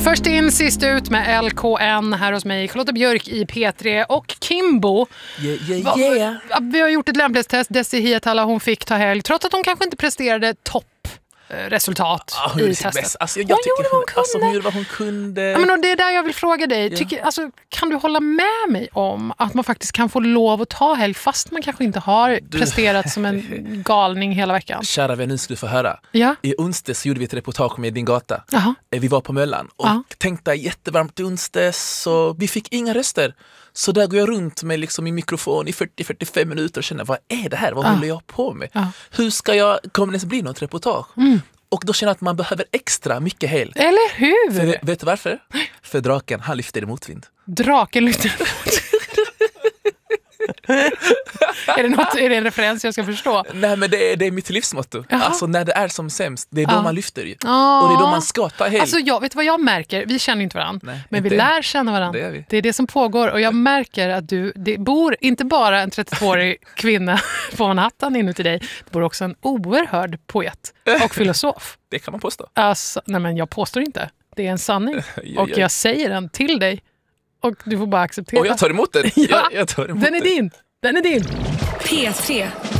Först in, sist ut med LKN här hos mig, Charlotte Björk i P3 och Kimbo. Yeah. Vi har gjort ett lämplighetstest. Desi Hietala, hon fick ta helg trots att hon kanske inte presterade resultat i testet. Alltså, jag tycker hon gjorde vad hon kunde. Ja, men det är där jag vill fråga dig. Kan du hålla med mig om att man faktiskt kan få lov att ta helg fast man kanske inte har presterat som en galning hela veckan? Kära vän, nu ska du få höra. Ja. I onsdags gjorde vi ett reportage med Din gata. Aha. Vi var på Möllan och tänkte jättevarmt i onsdags, så vi fick inga röster. Så där går jag runt med liksom i mikrofon i 40-45 minuter och känner, vad är det här? Vad håller jag på med? Hur ska kommer det bli något reportage? Och då känner jag att man behöver extra mycket helg. Eller hur? För, vet du varför? För draken, han lyfter i motvind. Draken lyfter är det en referens jag ska förstå? Nej, men det är mitt livsmotto. Alltså när det är som sämst, det är då man lyfter ju. Och det är då man ska ta helg. Alltså vet du vad jag märker? Vi känner inte varandra. Nej, men inte vi lär känna varandra. Det är det som pågår. Och jag märker att det bor inte bara en 32-årig kvinna på Manhattan inuti dig. Det bor också en oerhörd poet och filosof. Det kan man påstå. Alltså, nej, men jag påstår inte. Det är en sanning. Och jag säger den till dig. Och du får bara acceptera. Och jag tar emot den. Jag tar emot den är din. Den är din. P3